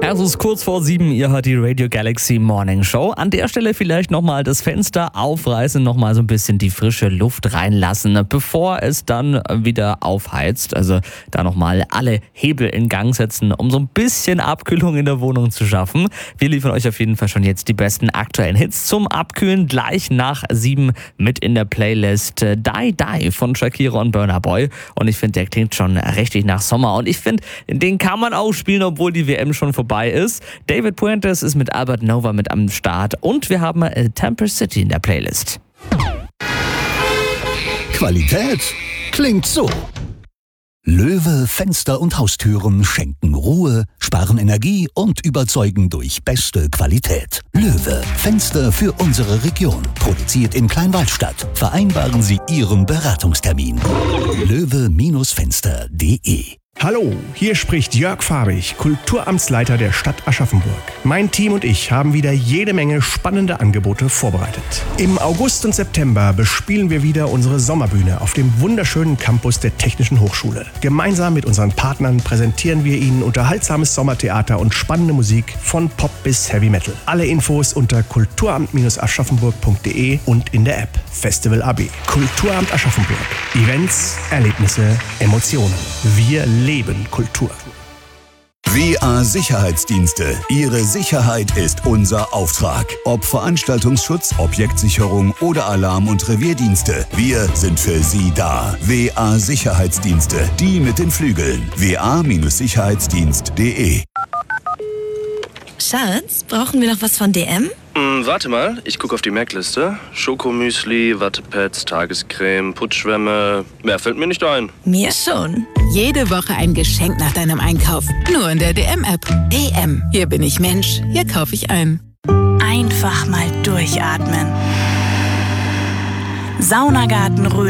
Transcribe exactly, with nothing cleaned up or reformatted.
Es ist kurz vor sieben, ihr hört die Radio Galaxy Morning Show. An der Stelle vielleicht nochmal das Fenster aufreißen, nochmal so ein bisschen die frische Luft reinlassen, bevor es dann wieder aufheizt. Also da nochmal alle Hebel in Gang setzen, um so ein bisschen Abkühlung in der Wohnung zu schaffen. Wir liefern euch auf jeden Fall schon jetzt die besten aktuellen Hits zum Abkühlen. Gleich nach sieben mit in der Playlist Die Die von Shakira und Burna Boy. Und ich finde, der klingt schon richtig nach Sommer. Und ich finde, den kann man auch spielen, obwohl die W M schon vorbei ist. David Puentes ist mit Albert Nova mit am Start und wir haben äh, Temple City in der Playlist. Qualität klingt so. Löwe Fenster und Haustüren schenken Ruhe, sparen Energie und überzeugen durch beste Qualität. Löwe Fenster für unsere Region. Produziert in Kleinwaldstadt. Vereinbaren Sie Ihren Beratungstermin. löwe Fenster punkt de. Hallo, hier spricht Jörg Fahrig, Kulturamtsleiter der Stadt Aschaffenburg. Mein Team und ich haben wieder jede Menge spannende Angebote vorbereitet. Im August und September bespielen wir wieder unsere Sommerbühne auf dem wunderschönen Campus der Technischen Hochschule. Gemeinsam mit unseren Partnern präsentieren wir Ihnen unterhaltsames Sommertheater und spannende Musik von Pop bis Heavy Metal. Alle Infos unter kulturamt aschaffenburg punkt de und in der App Festival A B. Kulturamt Aschaffenburg. Events, Erlebnisse, Emotionen. Wir leben Kultur. W A Sicherheitsdienste. Ihre Sicherheit ist unser Auftrag. Ob Veranstaltungsschutz, Objektsicherung oder Alarm- und Revierdienste. Wir sind für Sie da. W A Sicherheitsdienste. Die mit den Flügeln. w a Sicherheitsdienst punkt de. Schatz, brauchen wir noch was von D M? Hm, warte mal, ich gucke auf die Merkliste. Schokomüsli, Wattepads, Tagescreme, Putzschwämme. Mehr fällt mir nicht ein. Mir schon. Jede Woche ein Geschenk nach deinem Einkauf. Nur in der D M-App. D M. Hier bin ich Mensch. Hier kaufe ich ein. Einfach mal durchatmen. Saunagarten Röhl.